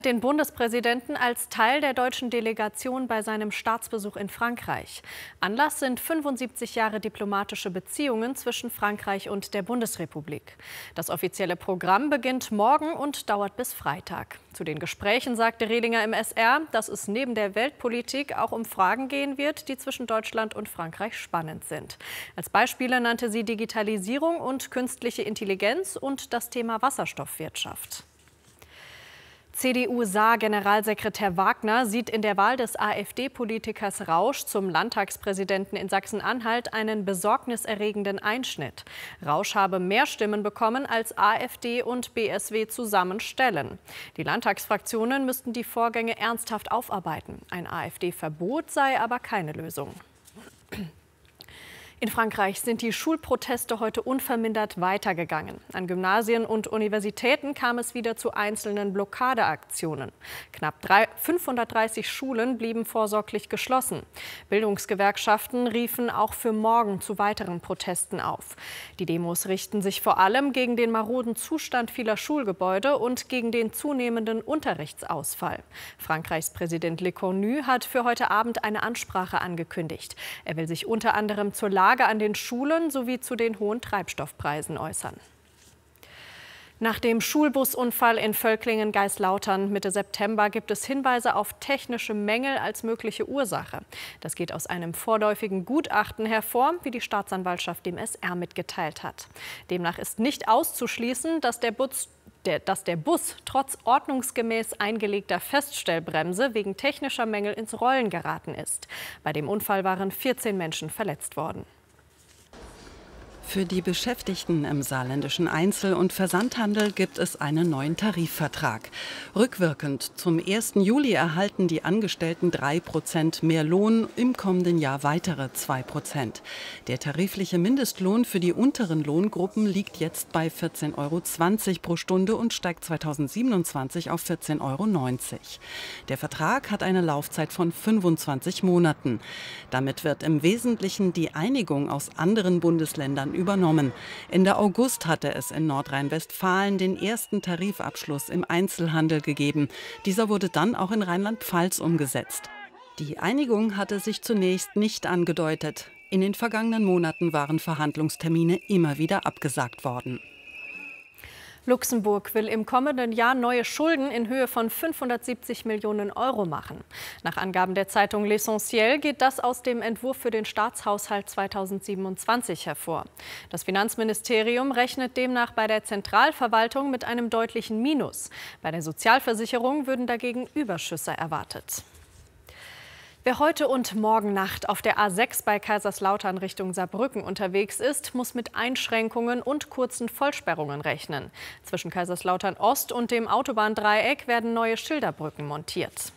Den Bundespräsidenten als Teil der deutschen Delegation bei seinem Staatsbesuch in Frankreich. Anlass sind 75 Jahre diplomatische Beziehungen zwischen Frankreich und der Bundesrepublik. Das offizielle Programm beginnt morgen und dauert bis Freitag. Zu den Gesprächen sagte Rehlinger im SR, dass es neben der Weltpolitik auch um Fragen gehen wird, die zwischen Deutschland und Frankreich spannend sind. Als Beispiele nannte sie Digitalisierung und künstliche Intelligenz und das Thema Wasserstoffwirtschaft. CDU-Saar-Generalsekretär Wagner sieht in der Wahl des AfD-Politikers Rausch zum Landtagspräsidenten in Sachsen-Anhalt einen besorgniserregenden Einschnitt. Rausch habe mehr Stimmen bekommen, als AfD und BSW zusammenstellen. Die Landtagsfraktionen müssten die Vorgänge ernsthaft aufarbeiten. Ein AfD-Verbot sei aber keine Lösung. In Frankreich sind die Schulproteste heute unvermindert weitergegangen. An Gymnasien und Universitäten kam es wieder zu einzelnen Blockadeaktionen. Knapp 530 Schulen blieben vorsorglich geschlossen. Bildungsgewerkschaften riefen auch für morgen zu weiteren Protesten auf. Die Demos richten sich vor allem gegen den maroden Zustand vieler Schulgebäude und gegen den zunehmenden Unterrichtsausfall. Frankreichs Präsident Le Cornu hat für heute Abend eine Ansprache angekündigt. Er will sich unter anderem zur Lage an den Schulen sowie zu den hohen Treibstoffpreisen äußern. Nach dem Schulbusunfall in Völklingen-Geislautern Mitte September gibt es Hinweise auf technische Mängel als mögliche Ursache. Das geht aus einem vorläufigen Gutachten hervor, wie die Staatsanwaltschaft dem SR mitgeteilt hat. Demnach ist nicht auszuschließen, dass der Bus trotz ordnungsgemäß eingelegter Feststellbremse wegen technischer Mängel ins Rollen geraten ist. Bei dem Unfall waren 14 Menschen verletzt worden. Für die Beschäftigten im saarländischen Einzel- und Versandhandel gibt es einen neuen Tarifvertrag. Rückwirkend zum 1. Juli erhalten die Angestellten 3% mehr Lohn, im kommenden Jahr weitere 2%. Der tarifliche Mindestlohn für die unteren Lohngruppen liegt jetzt bei 14,20 € pro Stunde und steigt 2027 auf 14,90 €. Der Vertrag hat eine Laufzeit von 25 Monaten. Damit wird im Wesentlichen die Einigung aus anderen Bundesländern übernommen. Ende August hatte es in Nordrhein-Westfalen den ersten Tarifabschluss im Einzelhandel gegeben. Dieser wurde dann auch in Rheinland-Pfalz umgesetzt. Die Einigung hatte sich zunächst nicht angedeutet. In den vergangenen Monaten waren Verhandlungstermine immer wieder abgesagt worden. Luxemburg will im kommenden Jahr neue Schulden in Höhe von 570 Millionen € machen. Nach Angaben der Zeitung L'Essentiel geht das aus dem Entwurf für den Staatshaushalt 2027 hervor. Das Finanzministerium rechnet demnach bei der Zentralverwaltung mit einem deutlichen Minus. Bei der Sozialversicherung würden dagegen Überschüsse erwartet. Wer heute und morgen Nacht auf der A6 bei Kaiserslautern Richtung Saarbrücken unterwegs ist, muss mit Einschränkungen und kurzen Vollsperrungen rechnen. Zwischen Kaiserslautern Ost und dem Autobahndreieck werden neue Schilderbrücken montiert.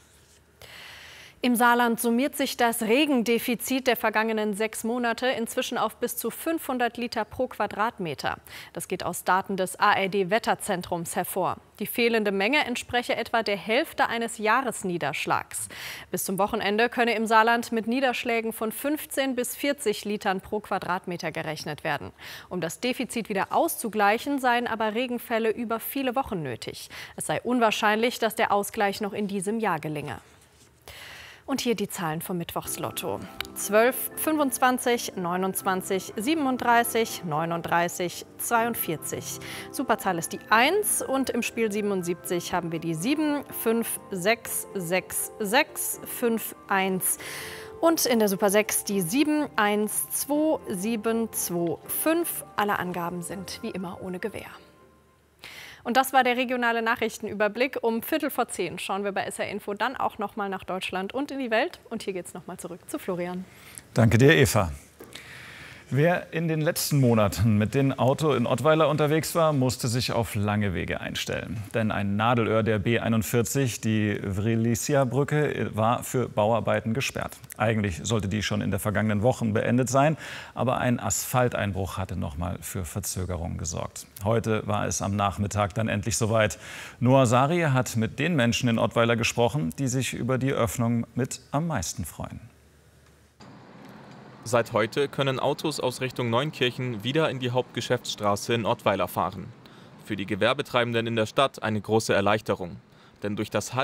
Im Saarland summiert sich das Regendefizit der vergangenen 6 Monate inzwischen auf bis zu 500 Liter pro Quadratmeter. Das geht aus Daten des ARD-Wetterzentrums hervor. Die fehlende Menge entspreche etwa der Hälfte eines Jahresniederschlags. Bis zum Wochenende könne im Saarland mit Niederschlägen von 15 bis 40 Litern pro Quadratmeter gerechnet werden. Um das Defizit wieder auszugleichen, seien aber Regenfälle über viele Wochen nötig. Es sei unwahrscheinlich, dass der Ausgleich noch in diesem Jahr gelinge. Und hier die Zahlen vom Mittwochslotto. 12, 25, 29, 37, 39, 42. Superzahl ist die 1 und im Spiel 77 haben wir die 7, 5, 6, 6, 6, 5, 1. Und in der Super 6 die 7, 1, 2, 7, 2, 5. Alle Angaben sind wie immer ohne Gewähr. Und das war der regionale Nachrichtenüberblick. Um 9:15 schauen wir bei SR Info dann auch noch mal nach Deutschland und in die Welt. Und hier geht es noch mal zurück zu Florian. Danke dir, Eva. Wer in den letzten Monaten mit dem Auto in Ottweiler unterwegs war, musste sich auf lange Wege einstellen. Denn ein Nadelöhr der B41, die Vrilicia-Brücke, war für Bauarbeiten gesperrt. Eigentlich sollte die schon in der vergangenen Woche beendet sein, aber ein Asphalteinbruch hatte noch mal für Verzögerungen gesorgt. Heute war es am Nachmittag dann endlich soweit. Noah Sari hat mit den Menschen in Ottweiler gesprochen, die sich über die Öffnung mit am meisten freuen. Seit heute können Autos aus Richtung Neunkirchen wieder in die Hauptgeschäftsstraße in Ottweiler fahren. Für die Gewerbetreibenden in der Stadt eine große Erleichterung. Denn durch das